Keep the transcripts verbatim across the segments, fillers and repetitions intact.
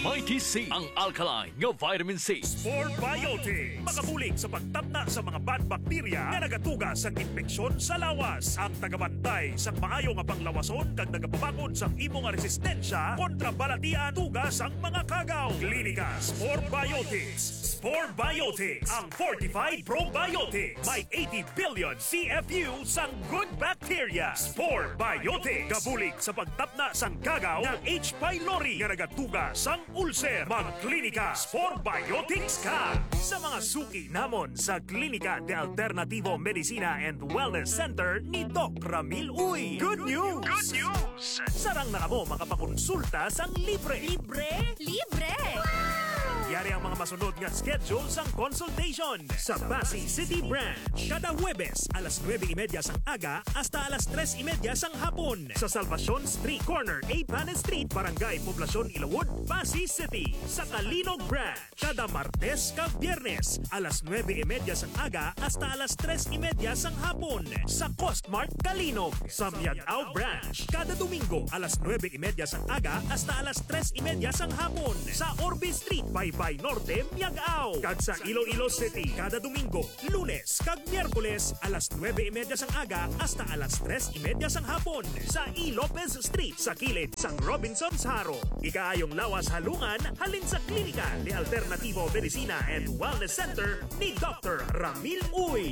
Mighty C, ang alkaline nga vitamin C. Sport Biotics, makabulig sa pagtapna sa mga bad bacteria na nagatuga sa infeksyon sa lawas. Ang tagabantay sa maayo nga panglawason kag nagapabakod sa imong resistensya kontra balatian tugas ang mga kagaw. Klinika Sport Biotics. Sport Biotics, ang fortified probiotics. May eighty billion C F U sang good bacteria. Sport Biotics, kabulig sa pagtapna sang kagaw ng H. pylori nga nagatuga sang ulcer. Magklinika Sport Biotics ka sa mga suki namon sa Klinika de Alternativo Medicina and Wellness Center ni Doc Ramil Uy. Good news! Good news! Sarang na kamo makapakonsulta sang libre. Libre? Libre! Yari ang mga masunod nga schedule sang consultation sa Pasay City Branch. Kada Huwebes, alas nueve y media sang aga hasta alas tres y media sang hapon. Sa Salvacion Street Corner, A. Panes Street, Barangay Poblacion, Ilawod, Pasay City. Sa Kalinog Branch, kada Martes kag Biyernes, alas nueve y media sang aga hasta alas tres y media sang hapon. Sa Costmart, Kalinog. Sa Miagao Branch, kada Domingo, alas nueve y media sang aga hasta alas tres y media sang hapon. Sa Orbe Street, Baybay Norte, Miagao. Kag sa Iloilo City, kada Domingo, Lunes kag Miyerkules, alas nueve y media sang aga hasta alas tres y media sang hapon. Sa E. Lopez Street, sa kilid sang Robinson's Haro. Ikaayong lawas halungan, halin sa Klinika de Alternativo Medicina and Wellness Center ni Doctor Ramil Uy.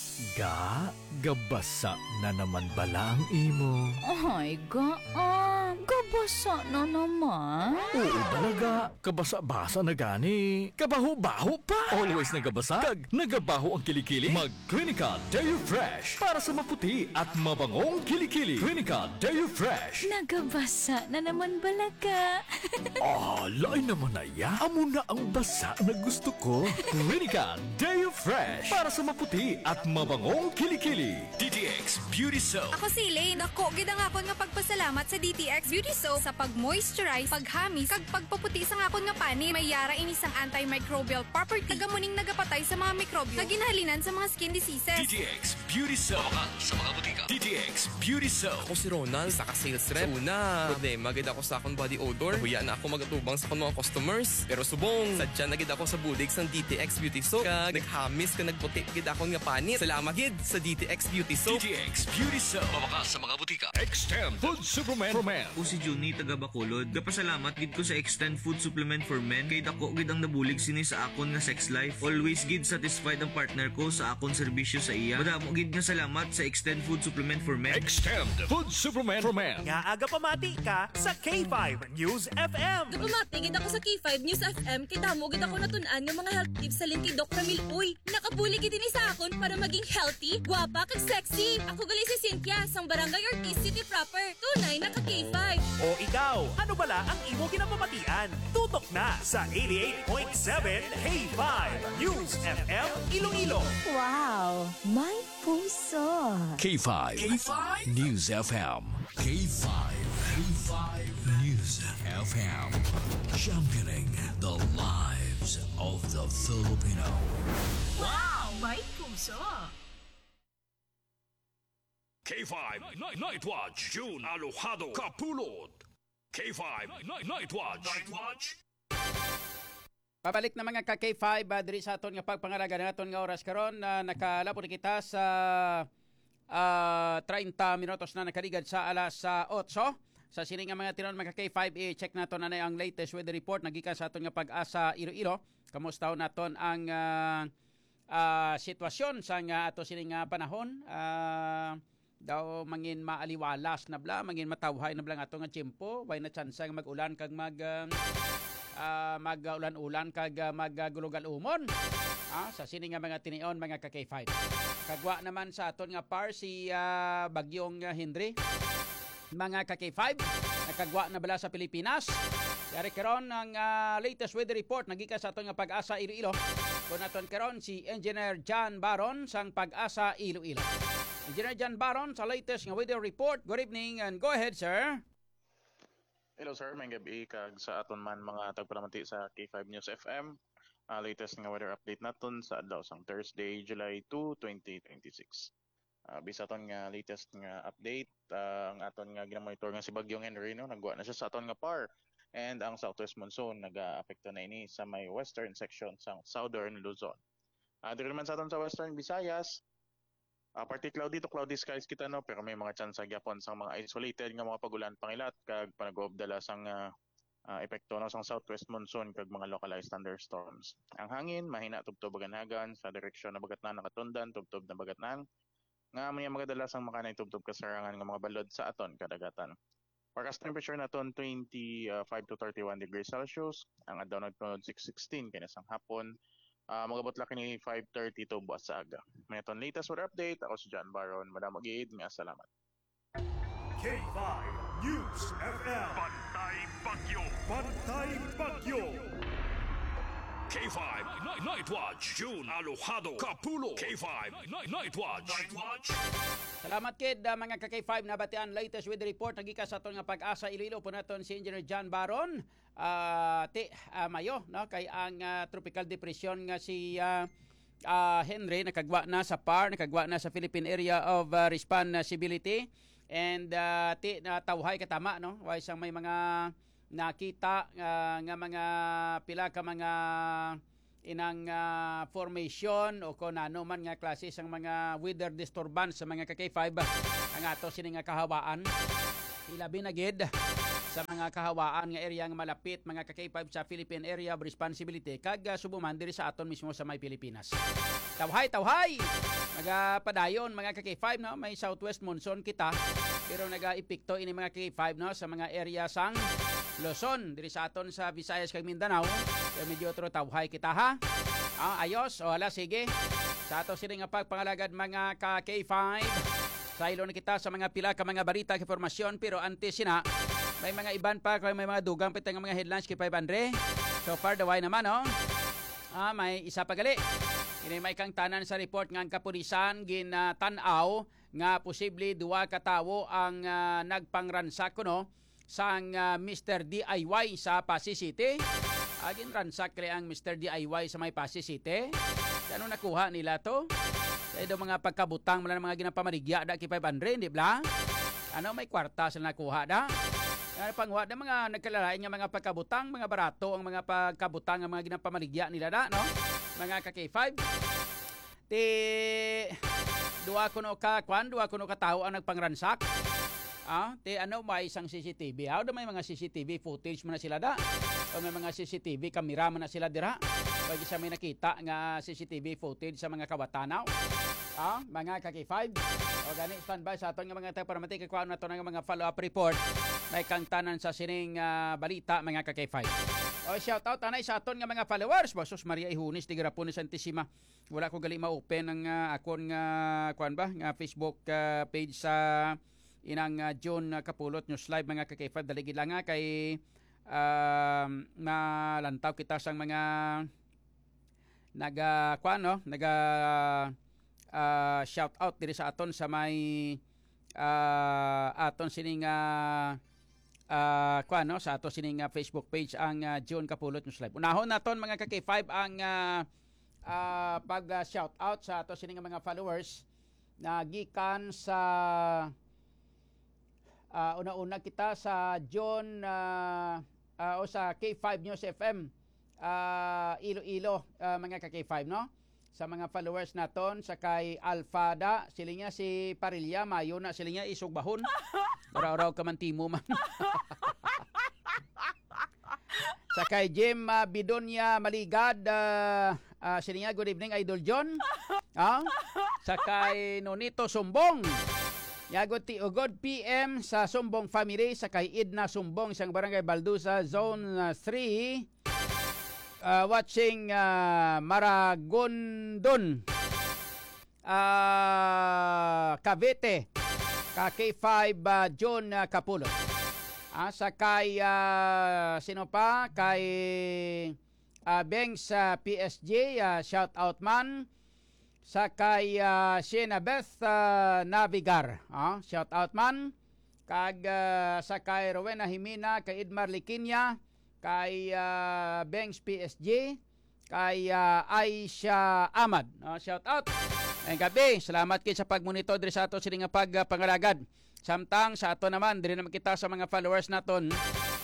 Ga, gabasa na naman bala ang imo. Ay, ga, ah, gabasa na naman. Oo balaga, kabasa-basa na gani. Kabaho-baho pa. Always nagabasa, kag nagabaho ang kilikili. Mag-Klinika Deo Fresh para sa maputi at mabangong kilikili. Klinika Deo Fresh. Nagabasa na naman balaga. Ah, lain naman na ya. Amo na ang basa na gusto ko. Klinika Deo Fresh para sa maputi at mabangong kilikili. D T X Beauty Soap. Ako si Elaine. Ako, gid nga akon nga pagpasalamat sa D T X Beauty Soap sa pag-moisturize, paghamis, kag pagpaputi sa nga akon nga pani. May yara ini sang antimicrobial property. Tagamuning nagapatay sa mga mikrobyo na ginahalinan sa mga skin diseases. D T X Beauty Soap. Baka sa mga butika. D T X Beauty Soap. Ako si Ronald, saka sales rep. Una, problema gid ako sa akong body odor. Huya na ako magatubang sa akong mga customers. Pero subong, sadya na gid ako sa budig sang D T X Beauty Soap. Kag naghamis ka nagputi gid akong nga panit. Salamat gid sa D T X Beauty Soap. D T X Beauty Soap. Baka sa mga butika. Extend Food Supplement for Men. Ako si Juni taga Bacolod. Gapasalamat gid ko sa Extend Food Supplement for Men kay dako gid ang nabulig sini sa akon nga sex life. Always gid satisfied ang partner ko sa akon serbisyo sa iya. Madamo gid nga salamat sa Extend Food Supplement for Men. Extend Food Supplement for Men. Nga aga pamati ka sa K five News F M. Gapamati gid ako sa K five News F M kay damo gid ako natun-an nga mga health tips sa link kay Doc Ramil Uy. Nakabuli gid ini sa akon para maging healthy, gwapa kag sexy. Ako gali si Cynthia sang Barangay Ortiz City proper. Tunay na ka K five. O ikaw, ano bala ang imo kinapamatian? Tutok na sa eighty-eight point seven K five News F M Iloilo. Wow, may puso. K five. K five News F M. K five. K five News F M. Championing the lives of the Filipino. Wow, may puso. K five Night, Night Watch June Alojado Kapulot. K five Night, Night Watch. Night Watch. Pabalik na mga ka-K five uh, diri sa aton nga pagpangalaga naton nga oras karon na uh, nakalapod kita sa uh, thirty minutos na nakaligad sa alas uh, eight. Sa sini nga mga tinon mga K five, i-check naton na ang latest weather report nagikan sa aton nga Pag-asa Iloilo. Kamusta naton ang uh, uh, sitwasyon sa nga ato sini nga panahon? Uh, daw mangin maaliwalas na bla, mangin matawhay na bla nga ato nga tiyempo, way na tsansa nga mag-ulan kag mag uh, uh, mag-ulan-ulan kag uh, mag-gulugal-umon. Ah, sa sini nga mga tinion mga ka-K five. Kagwa naman sa aton nga par si uh, Bagyong uh, Henry. Mga ka-K five, nakagwa na bala sa Pilipinas. Yari karon ang uh, latest weather report nagikan sa aton nga Pag-asa Iloilo. Kung naton karon si Engineer John Baron sang Pag-asa Iloilo. Engineer John Baron sa latest nga weather report. Good evening and go ahead, sir. Hello sir, may gabi kag sa aton man mga tagpalamati sa K five News F M. Uh, latest nga weather update naton sa adlaw sang Thursday, July second, twenty twenty-six. Uh, bisa aton nga latest nga update, uh, ang aton nga ginamonitor nga si Bagyong Henry no, nagwa na siya sa aton nga par. And ang southwest monsoon nag-aapekto na ini sa may western section sa southern Luzon. Uh, dito naman sa aton sa western Visayas, uh, partly cloudy to cloudy skies kita no, pero may mga chance sa gyapon sa mga isolated nga mga pagulan pangilat kag panag-obdala sang uh, uh, epekto no sang southwest monsoon kag mga localized thunderstorms. Ang hangin mahina tubtob baganhagan sa direksyon na bagatnan nakatundan tubtob na bagatnan nga may mga dalas ang makanay tubtob kasarangan nga mga balod sa aton kadagatan. Forecast temperature naton twenty-five to thirty-one degrees Celsius, ang adlaw nagtunod six sixteen kini sang hapon. Uh, magabot lang kini five thirty to buwas sa aga. May itong latest weather update. Ako si John Baron. Madam Mag-iid nga salamat. K five News F M. Pantay Bagyo. Pantay Bagyo. K five Night, Night Watch. June Alojado Capulo. K five Night, Night Watch. Night Watch. Salamat kid uh, mga ka K five na batian latest weather report nagika sa aton nga Pag-asa Iloilo po naton si Engineer John Baron. Uh, ti uh, mayo no kay ang uh, tropical depression nga si uh, uh, Henry nakagwa na sa P A R, nakagwa na sa Philippine Area of uh, Responsibility and uh, ti na tawhay katama no way sang may mga nakita uh, nga mga pila ka mga inang uh, formation o kung ano man nga klase sang mga weather disturbance sa mga ka K five ang ato sini nga kahawaan ilabi na gid sa mga kahawaan nga area nga malapit mga ka K five sa Philippine Area of Responsibility kag uh, subuman diri sa aton mismo sa may Pilipinas. Tawhay tawhay magapadayon mga ka K five no may southwest monsoon kita pero naga-epekto ini mga K five no sa mga area sang Luzon diri sa aton sa Visayas kag Mindanao. Kaya medyo otro tawhay kita ha. Ah, ayos o hala sige. Sa ato sini nga pagpangalagad mga ka K five. Sa ilo na kita sa mga pila ka mga balita ka informasyon pero antes sina may mga iban pa kay may mga dugang pa nga mga headlines kay five hundred. So far the way naman no. Ah, may isa pa gali. Ini may kang tanan sa report nga ang kapulisan ginatan-aw nga posible duwa ka tawo ang uh, nagpangransak kuno sang uh, Mister D I Y sa Pasig City. Agin ransak kaya ang Mister D I Y sa may Pasig City. Ano nakuha nila to? Kaya daw mga pagkabutang mula ng mga ginapamaligya da kay five hundred, di ba? Ano may kwarta sila nakuha da? Ano pangwa da mga nagkalalain nga mga pagkabutang, mga barato ang mga pagkabutang ang mga ginapamaligya nila da, no? Mga ka K five. Ti duwa kuno ka kwan, duwa kuno ka tawo ang nagpangransak. Ah, te ano may isang C C T V. How do may mga C C T V footage man na sila da? O may mga C C T V kamera man na sila dira? Pag isa may nakita nga C C T V footage sa mga kabatanaw. Ah, mga ka K five. O gani standby sa aton nga mga taga para matik kuan nato nga mga follow-up report. May kang tanan sa sining uh, balita mga ka K five. O shout out tanay sa aton nga mga followers. Basos Maria Ihunis di Garapon ni Santissima. Wala ko gali ma-open ang uh, akon nga kuan ba nga Facebook uh, page sa inang uh, John uh, Kapulot News Live mga ka K five daligid lang nga kay uh, malantaw kita sang mga naga kuan no naga uh, shout out diri sa aton sa may uh, aton sining uh, uh, kuan no sa aton sining uh, Facebook page ang uh, John Kapulot News Live. Unahon naton mga ka K five ang uh, uh, pag uh, shout out sa aton sining mga followers na gikan sa Uh, una-una kita sa John uh, uh, o sa K five News F M uh, Iloilo uh, mga ka K five no sa mga followers naton sa kay Alfada sila niya si Parilla mayo na sila niya isugbahon araw-araw ka man timo man sa kay Jim uh, Bidonia Maligad uh, uh, sila niya good evening Idol John uh, sa kay Nonito Sumbong Yagot ti ugod P M sa Sumbong family sa kay Idna Sumbong isang barangay Baldusa Zone uh, three uh, watching uh, Maragondon uh, Cavite ka K five uh, John uh, Kapulot ah, sa kay uh, sino pa kay uh, Beng sa P S J uh, shout out man sa kay uh, Shena Beth uh, Navigar ah, shout out man kag uh, sa kay Rowena Himina kay Idmar Likinya kay uh, Bengs P S J kay uh, Aisha Ahmad ah, shout out ayong gabi salamat kay sa pagmonitor diri sa ato sini nga pagpangalagad samtang sa ato naman diri naman kita sa mga followers naton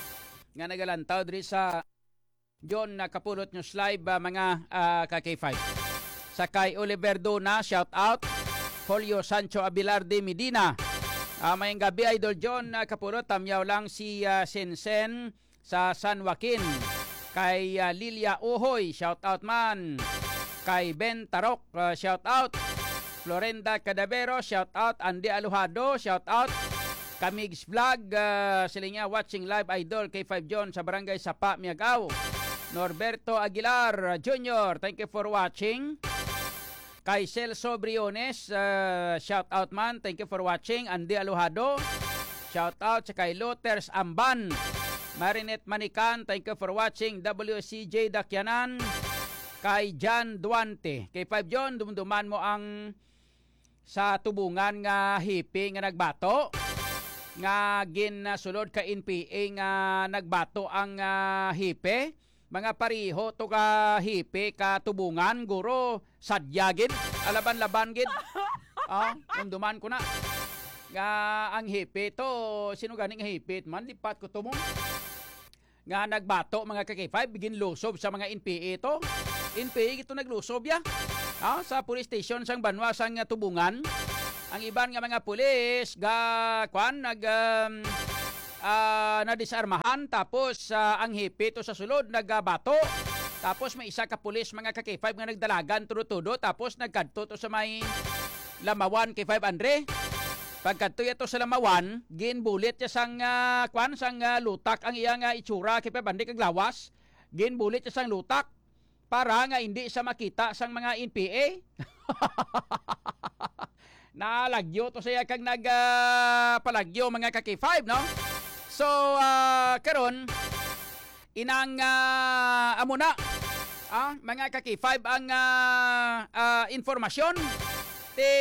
nga nagalantaw diri sa John na kapulot news live uh, mga uh, ka K five. Sa kay Oliver Dona, shout out. Julio Sancho Abilarde Medina. Uh, mayang gabi Idol John uh, kapulot tamyaw lang si uh, Sensen sa San Joaquin. Kay uh, Lilia Uhoy, shout out man. Kay Ben Tarok, uh, shout out. Florenda Cadavero, shout out. Andy Alujado, shout out. Kamigs Vlog, uh, sila nga watching live Idol K five John sa Barangay Sapa, Miagao. Norberto Aguilar Junior, thank you for watching. Kay Celso Briones, uh, shout out man, thank you for watching. Andy Alujado, shout out. Sa kay Luters Amban, Marinette Manikan, thank you for watching. W C J Dakyanan, kay John Duante. Kay five John, dumduman mo ang sa tubungan nga hipi nga nagbato. Nga ginsulod ka N P A nga nagbato ang uh, hipe. Mga pariho to ka hipe ka tubungan, guro sadyagid, alaban-laban gid. Ah, dumduman ko na. Nga ang hipe to, sino ganing hipe man lipat ko to mo. Nga nagbato mga ka K five, bigin lusob sa mga N P A to. N P A ito naglusob ya. Ah, sa police station sang Banwa sang tubungan. Ang iban nga mga pulis ga kwan nag um, uh, na disarmahan tapos uh, ang hipi to sa sulod nagbato. Tapos may isa ka pulis mga ka K five nga nagdalagan tudo-tudo tapos nagkadto to sa may Lamawan K five Andre. Pagkadto yato sa Lamawan, ginbulit ya sang uh, kwan sang uh, lutak ang iyang uh, itsura K five Andre kag lawas. Ginbulit ya sang lutak para nga hindi sa makita sang mga N P A. Nalagyo to siya kag nagpalagyo uh, mga ka K five, no? So, uh, karon inang uh, amo na ah, mga ka K five ang uh, uh, informasyon ti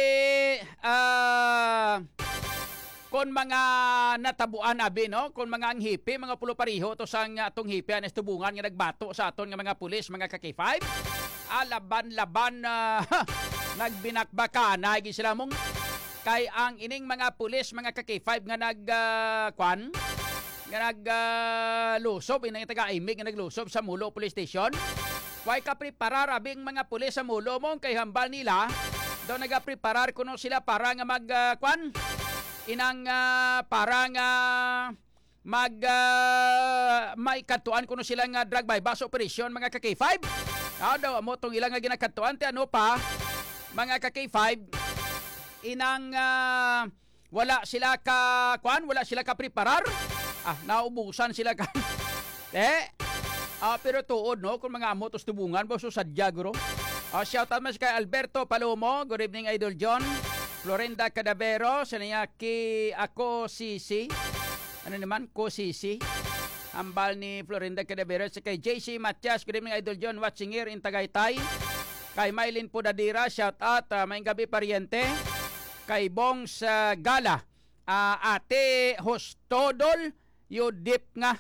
uh, kon mga natabuan abi, no? Kon mga ang hipi, mga pulo pariho to sang atong hipi anes tubungan nga nagbato sa aton nga mga pulis mga ka K five. Alaban-laban na uh, nagbinakbakana gi sila mong kay ang ining mga pulis mga ka K five nga nag uh, kwan nga nag uh, lusob inang taga-imig nga naglusob sa Mulo Police Station. Way ka preparar abing mga pulis sa Mulo mong kay hambal nila daw naga-preparar kuno sila para nga mag uh, kwan inang uh, para nga mag uh, may katuan kuno sila nga drug bypass operation mga ka K five. Ah, daw mo tong ilang nga ginakatuan ti ano pa mga ka K five inang uh, wala sila ka kwan, wala sila ka preparar. Ah, naubusan sila ka. eh, ah, pero tuod no kung mga amo tos tubungan bo so sadya guro. Ah, shout out mas kay Alberto Palomo, good evening Idol John. Florenda Cadavero, sa niya ki ako Sisi. Ano naman ko Sisi? Ambal ni Florenda Cadavero sa kay J C Matias, good evening Idol John, watching here in Tagaytay. Kay Maylin Pudadira, shout out, uh, mayong gabi pariente. Kay Bongs uh, Gala, uh, ate Hostodol, yudip nga.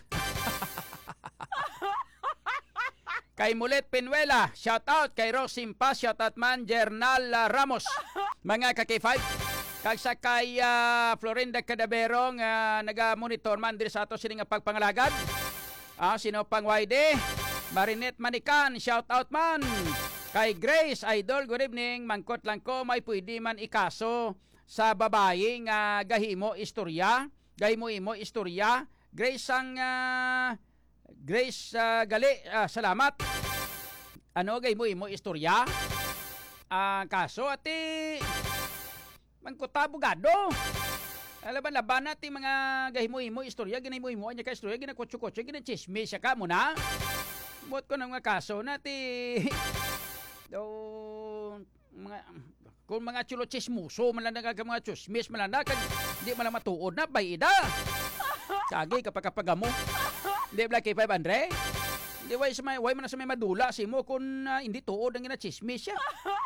Kay Mulet Penuela, shout out. Kay Rosimpa, shout out man. Jernal uh, Ramos, mga ka K five. Kag sa kay uh, Florenda Cadavero nga uh, naga-monitor man diri sa ato sini nga pagpangalagad. Ah, sino pang Y D? Marinette Manikan, shout out man. Kay Grace Idol, good evening. Mangkot lang ko may pwede man ikaso sa babae nga gahimo istorya, gahimo-imo istorya. Grace ang uh, Grace uh, gali, uh, salamat. Ano gahimo-imo istorya? Ah, uh, kaso ati mangkutabugado. Alaban-laban natin mga gahimo-imo istorya, ginahimo-imo niya ka istorya, ginakotso-kotso, ginachismis siya ka muna. Buot ko ng mga kaso natin. Do mga kung mga chulo chismuso man lang nagag mga chismis man lang hindi man lang matuod na bayida. Kagi kapag kapag mo. Hindi bla kay five hundred. Hindi way sa may way man sa may madula si mo kung uh, hindi tuod ang ginachismis siya.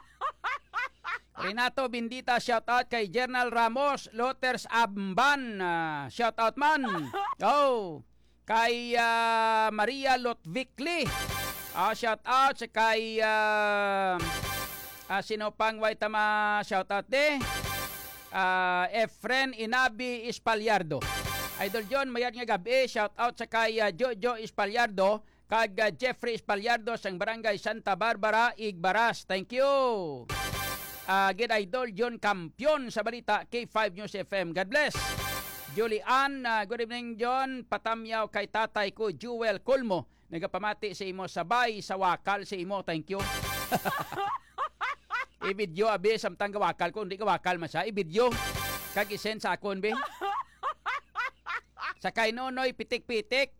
Renato Bindita, shout out kay Jernal Ramos, Loters Amban, uh, shout out man. Oh, kay uh, Maria Lotvikli, uh, shout out sa kay uh, uh, sino pang Waitama, shout out de. Uh, Efren Inabi Espalyardo. Idol John, mayad nga gabi. Shout out sa kay uh, Jojo Espalyardo kag uh, Jeffrey Espalyardo sang Barangay Santa Barbara, Igbaras. Thank you. Uh, Gid Idol John Kampion sa balita K five News F M. God bless. Julian, uh, good evening John. Patamyaw kay tatay ko Jewel Colmo. Nagapamati sa imo sabay sa wakal sa imo. Thank you. I-video abi samtang gawakal ko, hindi gawakal man siya. I-video. Kag isend sa akon be. Sa kay Nonoy pitik-pitik.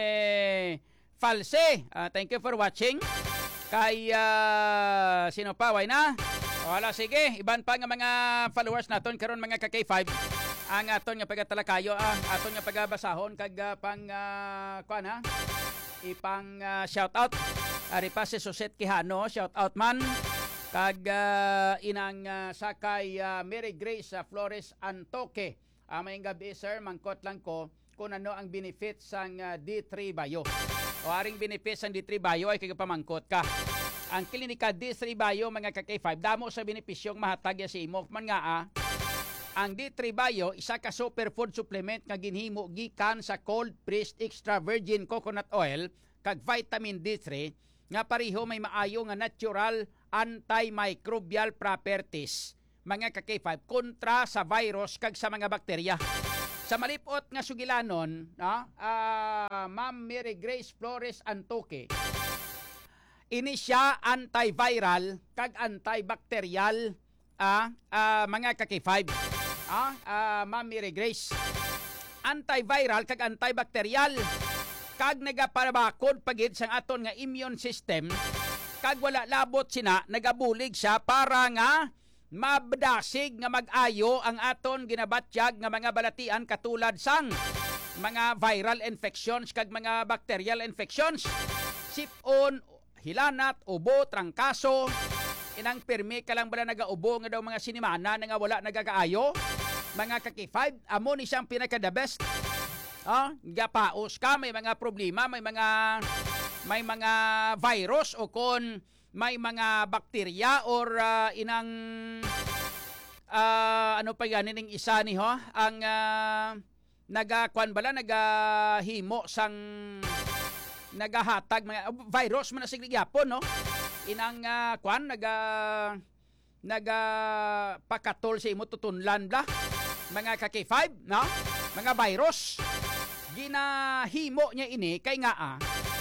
False. Uh, thank you for watching. Kay uh, sino pa way na? Wala sige, iban pa nga mga followers naton karon mga ka K five. Ang aton nga pagatalakayo, ah, aton nga pagabasahon kag uh, pang uh, kuan ha. Ipang uh, shout out. Ari pa si Suset Quijano, shout out man. Kag uh, inang uh, sakay uh, Mary Grace uh, Flores Antoque. Uh, mayong gabi sir, mangkot lang ko kung ano ang benefits sang uh, D three Bio. O aring benefits sang D three Bio ay kagapamangkot ka. Ang klinika D three Bio mga ka K five, damo sa benepisyong mahatag ya si imo man nga ah. Ang D three Bio isa ka superfood supplement nga ginhimo gikan sa cold pressed extra virgin coconut oil kag vitamin D three nga pareho may maayo nga natural antimicrobial properties mga ka K five kontra sa virus kag sa mga bakterya. Sa malipot nga sugilanon, no? Uh, Ma'am Mary Grace Flores Antoque, ini siya antiviral kag antibacterial ah, uh, mga ka K five. Ah, uh, Ma'am Mary Grace. Antiviral kag antibacterial kag nagaparabakod pagid sang aton nga immune system kag wala labot sina nagabulig siya para nga mabdasig nga mag-ayo ang aton ginabatyag nga mga balatian katulad sang mga viral infections kag mga bacterial infections, sipon, hilanat, ubo, trangkaso. Inang pirmi ka lang bala nagaubo nga daw mga sinimana nga wala nagakaayo. Mga ka K five, amo ni siyang pinaka the best. Ah, gapaos ka, may mga problema, may mga may mga virus o kon may mga bakterya or uh, inang uh, ano pa yan ning isa ni ho ang uh, nagakwan bala nagahimo sang nagahatag mga uh, virus man na sig gyapon no inang uh, kwan naga naga pakatol sa imo tutunlan bla mga ka K five no mga virus ginahimo niya ini kay nga ah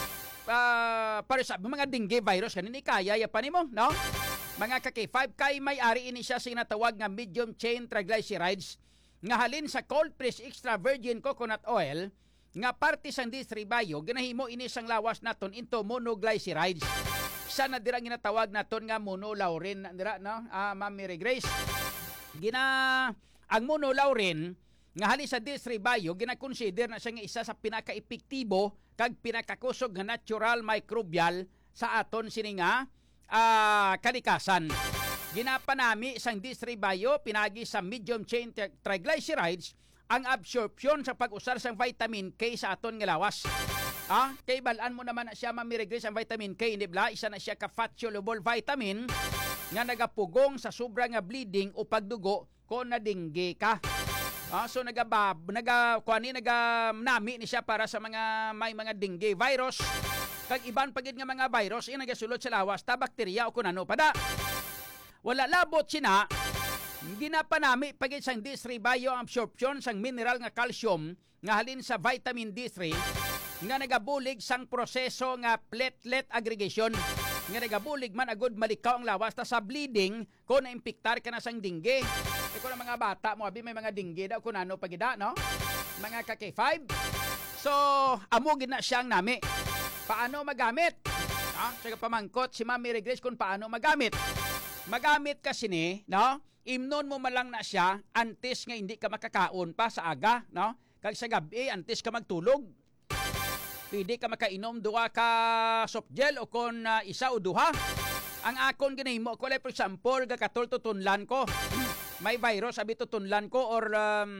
Uh, para sa mga dengue virus kanini kaya ya pa nimo no mga ka K five kay may-ari ini siya sa tinatawag nga medium chain triglycerides nga halin sa cold pressed extra virgin coconut oil nga parte sang D three Bio ginahimo ini sang lawas naton into monoglycerides sa na dira ginatawag naton nga monolaurin dira no uh, Ma'am Mary Grace gina ang monolaurin nga halin sa D three Bio gina-consider na siya nga isa sa pinaka-epektibo kag pinakakusog nga natural microbial sa aton sini nga uh, kalikasan. Ginapanami sang D three Bio pinagi sa medium chain triglycerides ang absorption sa pag-usar sang vitamin K sa aton nga lawas. Ah, kay balaan mo naman na siya mamirigris ang vitamin K, hindi bla? Isa na siya ka fat soluble vitamin nga nagapugong sa sobra nga bleeding o pagdugo kung nadingge ka. Ah, so nagabab, naga kuani naga nami ni siya para sa mga may mga dengue virus. Kag iban pagid nga mga virus ina nagasulod sa lawas ta bakterya o kunano pada. Wala labot sina ginapanami pagid sang D three Bio absorption sang mineral nga calcium nga halin sa vitamin D three nga nagabulig sang proseso nga platelet aggregation nga nagabulig man agud malikaw ang lawas ta sa bleeding kung naimpiktar ka na sang dengue. E kung mga bata mo abi may mga dengue daw kunano pagida no mga ka K five. So amo gid na siyang nami paano magamit ah sa pamangkot si Ma'am Mary Grace kung paano magamit magamit kasi ni no imnon mo malang na siya antes nga hindi ka makakaon pa sa aga no kag sa gabi antes ka magtulog. Pwede ka makainom duha ka soft gel o kon uh, isa o duha. Ang akon ginahimo ko like for example gakatol tutunlan ko. May virus abi tutunlan ko or um,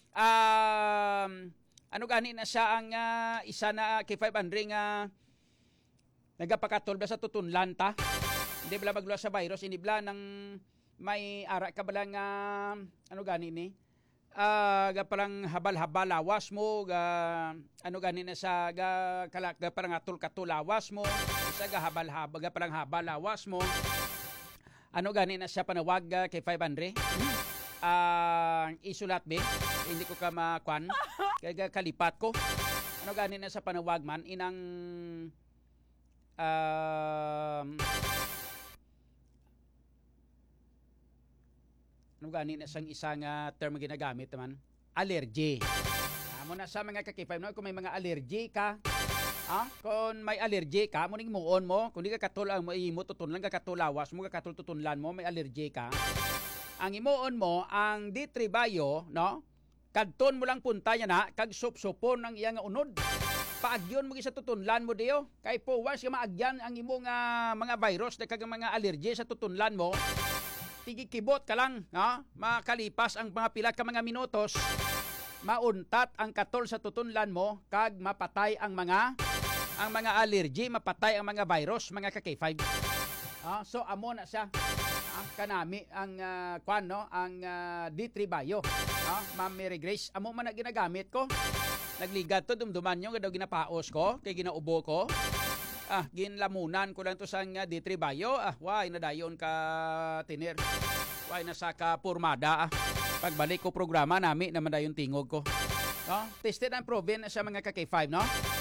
um, ano gani na siya ang uh, isa na K five hundred nga uh, nagapakatol ba sa tutunlan ta. Hindi bala magluwas sa virus, hindi bala nang may ara ka bala nga ano gani ni ah ga parang habal-habal lawas mo ga ano gani na sa ga kala ga parang atul-katul lawas mo isa ga habal-habal ga parang habal lawas mo ano gani na sa panawag ga kay five hundred ah isulat be hindi ko ka makwan kay ga kalipat ko ano gani na sa panawag man inang um ano gani na sang isang uh, term ginagamit naman, allergy. Amo na sa mga kakipay no, kung may mga allergy ka, ah, kung may allergy ka, mo ning muon mo, kung di ka katulang mo imo tutunlan ka katulawas mo ka katultutunlan mo may allergy ka. Ang imuon mo ang D three Bio, no? Kadton mo lang punta yan na kag supsupon ang iyang unod. Paagyon mo sa tutunlan mo diyo. Kay po once ka maagyan ang imong uh, mga virus na kag mga allergy sa tutunlan mo, tigikibot ka lang, no? Makalipas ang mga pila ka mga minutos, mauntat ang katol sa tutunlan mo, kag mapatay ang mga ang mga allergy, mapatay ang mga virus, mga ka K five. Ah, so amo na siya. Ah, kanami ang uh, kwan, no? Ang uh, D three Bio. Ah, Ma'am Mary Grace, amo man na ginagamit ko. Nagligad to dumduman nyo, daw ginapaos ko, kay ginaubo ko. Ah, ginlamunan ko lang to sa uh, D three Bio. Ah, why na dayon ka tiner. Why na sa ka pormada. Ah. Pagbalik ko programa nami naman dayon tingog ko. No? Tested and proven sa mga ka K five, no?